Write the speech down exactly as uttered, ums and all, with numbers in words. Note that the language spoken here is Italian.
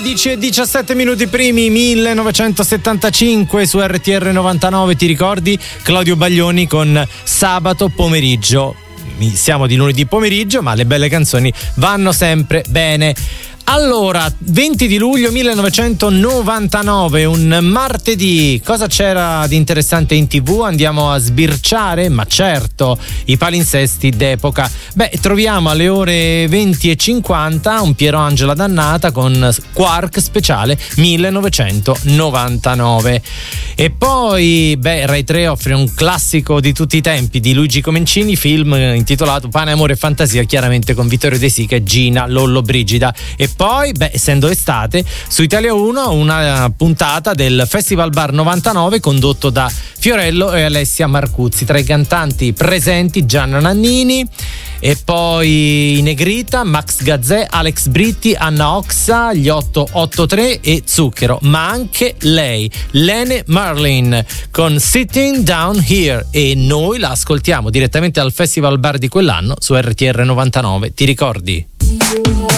sedici e diciassette minuti primi, millenovecentosettantacinque su R T R novantanove, ti ricordi? Claudio Baglioni con Sabato pomeriggio. Siamo di lunedì pomeriggio, ma le belle canzoni vanno sempre bene. Allora, venti di luglio millenovecentonovantanove, un martedì. Cosa c'era di interessante in tv? Andiamo a sbirciare? Ma certo, i palinsesti d'epoca. Beh, troviamo alle ore venti e cinquanta un Piero Angela Dannata con Quark speciale millenovecentonovantanove. E poi, beh, Rai tre offre un classico di tutti i tempi di Luigi Comencini, film intitolato Pane, Amore e Fantasia, chiaramente con Vittorio De Sica e Gina Lollobrigida. E poi, beh, essendo estate, su Italia uno una puntata del Festival Bar novantanove condotto da Fiorello e Alessia Marcuzzi. Tra i cantanti presenti Gianna Nannini, e poi in negrita Max Gazzè, Alex Britti, Anna Oxa, gli otto otto tre e Zucchero, ma anche lei, Lene Marlin con Sitting Down Here, e noi la ascoltiamo direttamente al Festival Bar di quell'anno su R T R novantanove, ti ricordi?